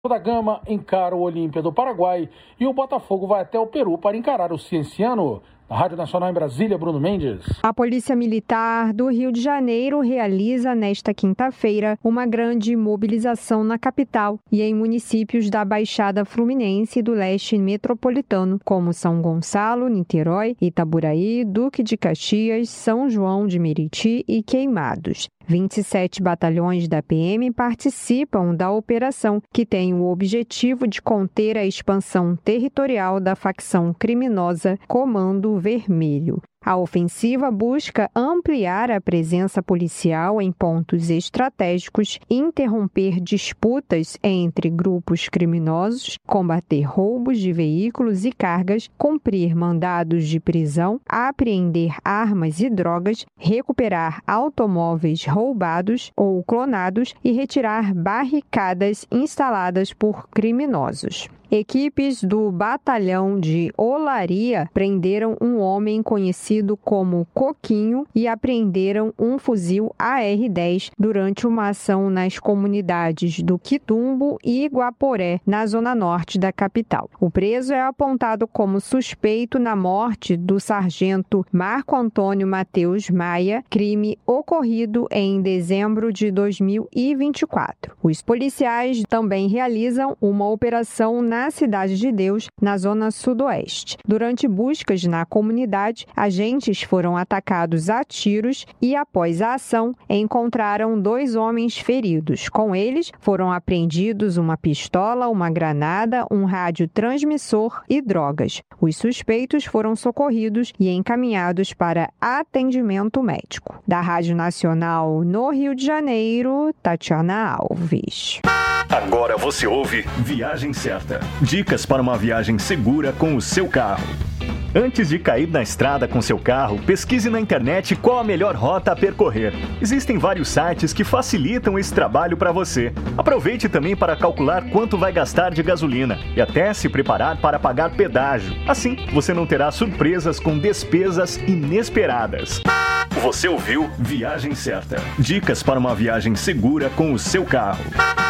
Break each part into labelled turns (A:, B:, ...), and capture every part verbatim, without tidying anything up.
A: da Gama encara o Olímpia do Paraguai e o Botafogo vai até o Peru para encarar o Cienciano. Na Rádio Nacional em Brasília, Bruno Mendes.
B: A Polícia Militar do Rio de Janeiro realiza nesta quinta-feira uma grande mobilização na capital e em municípios da Baixada Fluminense e do Leste Metropolitano, como São Gonçalo, Niterói, Itaburaí, Duque de Caxias, São João de Meriti e Queimados. vinte e sete batalhões da P M participam da operação, que tem o objetivo de conter a expansão territorial da facção criminosa Comando Vermelho. A ofensiva busca ampliar a presença policial em pontos estratégicos, interromper disputas entre grupos criminosos, combater roubos de veículos e cargas, cumprir mandados de prisão, apreender armas e drogas, recuperar automóveis roubados ou clonados e retirar barricadas instaladas por criminosos. Equipes do Batalhão de Olaria prenderam um homem conhecido como Coquinho e apreenderam um fuzil A R dez durante uma ação nas comunidades do Quitumbo e Guaporé, na zona norte da capital. O preso é apontado como suspeito na morte do sargento Marco Antônio Mateus Maia, crime ocorrido em dezembro de dois mil e vinte e quatro. Os policiais também realizam uma operação na Cidade de Deus, na zona sudoeste. Durante buscas na comunidade, agentes foram atacados a tiros e, após a ação, encontraram dois homens feridos. Com eles, foram apreendidos uma pistola, uma granada, um radiotransmissor e drogas. Os suspeitos foram socorridos e encaminhados para atendimento médico. Da Rádio Nacional no Rio de Janeiro, Tatiana Alves.
C: Agora você ouve Viagem Certa. Dicas para uma viagem segura com o seu carro. Antes de cair na estrada com seu carro, pesquise na internet qual a melhor rota a percorrer. Existem vários sites que facilitam esse trabalho para você. Aproveite também para calcular quanto vai gastar de gasolina e até se preparar para pagar pedágio. Assim, você não terá surpresas com despesas inesperadas. Você ouviu Viagem Certa. Dicas para uma viagem segura com o seu carro.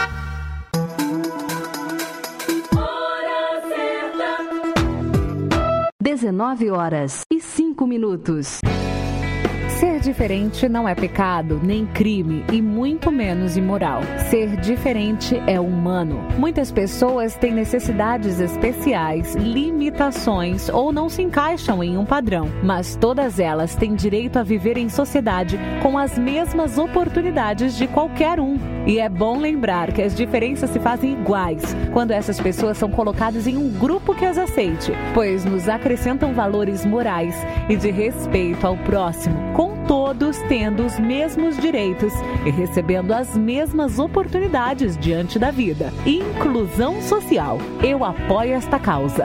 D: dezenove horas e cinco minutos.
E: Ser diferente não é pecado, nem crime e muito menos imoral. Ser diferente é humano. Muitas pessoas têm necessidades especiais, limitações ou não se encaixam em um padrão, mas todas elas têm direito a viver em sociedade com as mesmas oportunidades de qualquer um. E é bom lembrar que as diferenças se fazem iguais quando essas pessoas são colocadas em um grupo que as aceite, pois nos acrescentam valores morais e de respeito ao próximo, com todos tendo os mesmos direitos e recebendo as mesmas oportunidades diante da vida. Inclusão social. Eu apoio esta causa.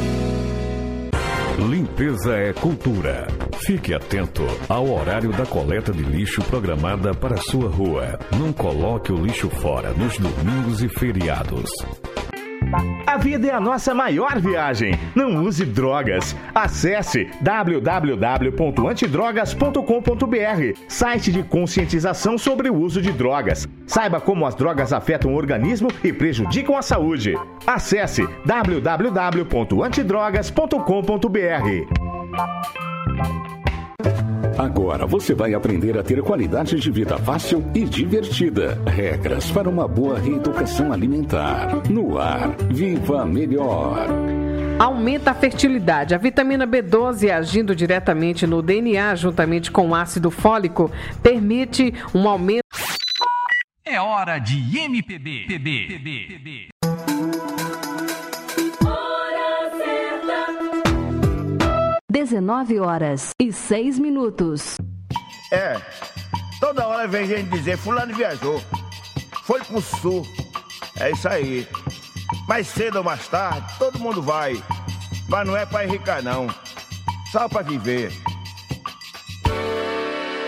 F: Limpeza é cultura. Fique atento ao horário da coleta de lixo programada para sua rua. Não coloque o lixo fora nos domingos e feriados.
G: A vida é a nossa maior viagem. Não use drogas. Acesse w w w ponto antidrogas ponto com ponto b r, site de conscientização sobre o uso de drogas. Saiba como as drogas afetam o organismo e prejudicam a saúde. Acesse w w w ponto antidrogas ponto com ponto b r.
F: Agora você vai aprender a ter qualidade de vida fácil e divertida. Regras para uma boa reeducação alimentar. No ar, Viva Melhor.
H: Aumenta a fertilidade. A vitamina B doze, agindo diretamente no D N A, juntamente com o ácido fólico, permite um aumento.
I: É hora de M P B. P B, P B, P B.
D: dezenove horas e seis minutos.
J: É, toda hora vem gente dizer, fulano viajou, foi pro sul, é isso aí. Mais cedo ou mais tarde, todo mundo vai, mas não é pra enricar não, só pra viver.